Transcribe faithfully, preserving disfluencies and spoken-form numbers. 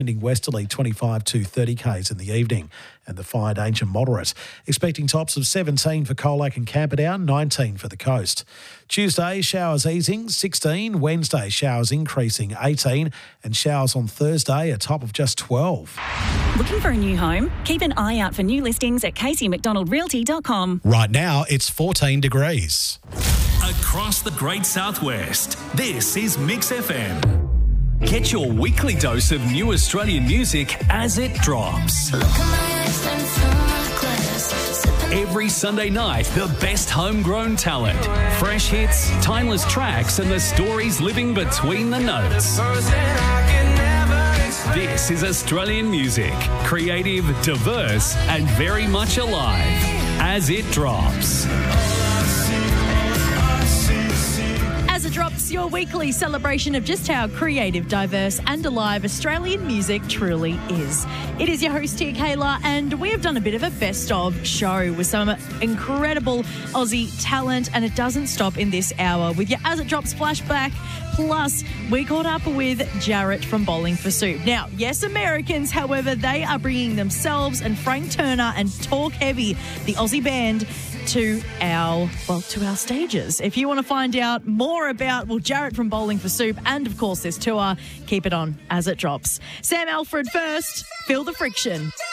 Ending westerly twenty-five to thirty kays in the evening, and the fire danger moderate. Expecting tops of seventeen for Colac and Camperdown, nineteen for the coast. Tuesday, showers easing, sixteen. Wednesday, showers increasing, eighteen. And showers on Thursday, a top of just twelve. Looking for a new home? Keep an eye out for new listings at casey mcdonald realty dot com. Right now, it's fourteen degrees. Across the Great Southwest, this is Mix F M. Get your weekly dose of new Australian music as it drops. Every Sunday night, the best homegrown talent, fresh hits, timeless tracks, and the stories living between the notes. This is Australian music, creative, diverse, and very much alive as it drops. As it drops, your weekly celebration of just how creative, diverse and alive Australian music truly is. It is your host here, Kayla, and we have done a bit of a best of show with some incredible Aussie talent, and it doesn't stop in this hour with your As It Drops flashback. Plus, we caught up with Jarrett from Bowling for Soup. Now, yes, Americans, however, they are bringing themselves and Frank Turner and Talk Heavy, the Aussie band, to our, well, to our stages. If you want to find out more about, well, Jarrett from Bowling for Soup and, of course, this tour, keep it on As It Drops. Sam Alfred first, Feel the Friction.